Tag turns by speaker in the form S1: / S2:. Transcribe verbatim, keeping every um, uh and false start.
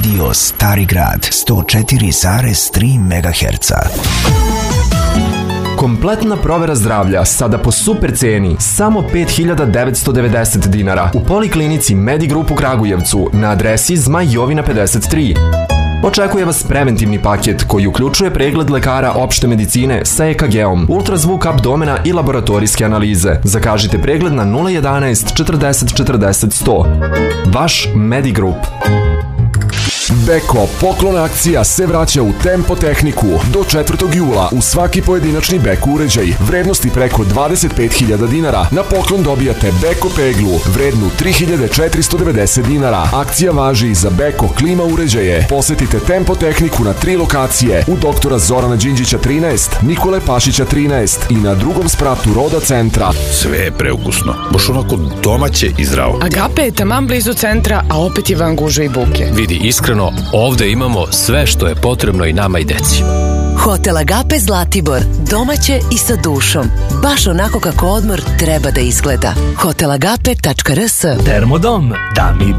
S1: Radio Stari Grad sto četiri zarez tri megaherca.
S2: Kompletna provera zdravlja sada po super ceni, samo pet hiljada devetsto devedeset dinara u Poliklinici Medigrup u Kragujevcu na adresi Zmaj Jovina pedeset tri. Očekuje vas preventivni paket koji uključuje pregled lekara opšte medicine sa E K G-om, ultrazvuk abdomena i laboratorijske analize. Zakažite pregled na nula jedanaest četrdeset četrdeset sto. Vaš Medigrup.
S3: Beko poklon akcija se vraća u Tempo Tehniku. Do četvrtog jula u svaki pojedinačni Beko uređaj vrednosti preko dvadeset pet hiljada dinara na poklon dobijate Beko peglu vrednu tri hiljade četiristo devedeset dinara. Akcija važi i za Beko klima uređaje. Posetite Tempo Tehniku na tri lokacije: u doktora Zorana Đinđića trinaest, Nikole Pašića trinaest i na drugom spratu Roda centra.
S4: Sve je preukusno, baš onako domaće i zdravo.
S5: Agape je taman blizu centra, a opet je van gužve i buke.
S6: Vidi, iskreno, ovde imamo sve što je potrebno i nama i deci.
S7: Hotel Agape Zlatibor. Domaće i sa dušom. Baš onako kako odmor treba da izgleda. hotel agape tačka r s.
S8: Termodom. Da mi